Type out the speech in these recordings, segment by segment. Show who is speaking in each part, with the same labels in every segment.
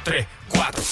Speaker 1: 3, 4.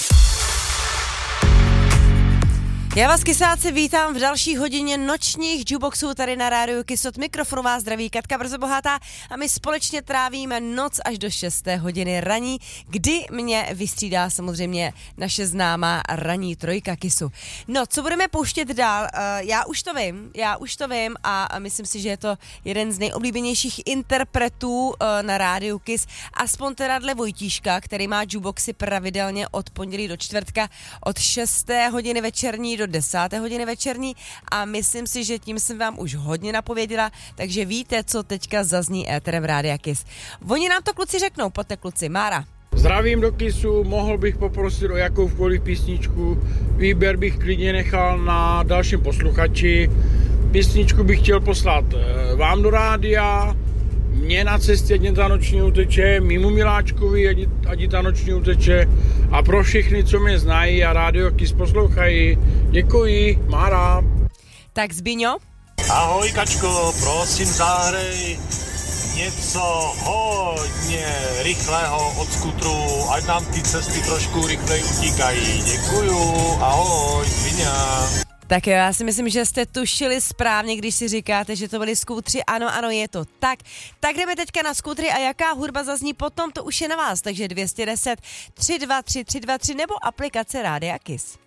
Speaker 2: Já vás, kysáci, vítám v další hodině nočních jukeboxů tady na rádiu Kiss. Od mikrofonu vás zdraví Katka Brzobohatá a my společně trávíme noc až do 6. hodiny raní, kdy mě vystřídá samozřejmě naše známá ranní trojka Kissu. No, co budeme pouštět dál? Já už to vím a myslím si, že je to jeden z nejoblíbenějších interpretů na rádiu Kiss, aspoň teda dle Vojtíška, který má jukeboxy pravidelně od pondělí do čtvrtka od 6. hodiny večerní do 10. hodiny večerní a myslím si, že tím jsem vám už hodně napověděla, takže víte, co teďka zazní éterem v Rádia Kiss. Oni nám to kluci řeknou, pojďte kluci. Mára.
Speaker 3: Zdravím do Kissu, mohl bych poprosit o jakoukoliv písničku, výběr bych klidně nechal na dalším posluchači, písničku bych chtěl poslat vám do rádia, mě na cestě, ať ta noční uteče, mimo Miláčkovi, ať ta noční uteče a pro všechny, co mě znají a rádio Kiss poslouchají. Děkuji, Mára.
Speaker 2: Tak Zbyňo.
Speaker 4: Ahoj Kačko, prosím zahrej něco hodně rychlého od skutru, ať nám ty cesty trošku rychleji utíkají. Děkuju, ahoj, Zbyňa.
Speaker 2: Tak jo, já si myslím, že jste tušili správně, když si říkáte, že to byli skútři. Ano, je to tak. Tak jdeme teďka na skútry a jaká hudba zazní potom, to už je na vás. Takže 210 323 323 nebo aplikace Rádia Kiss.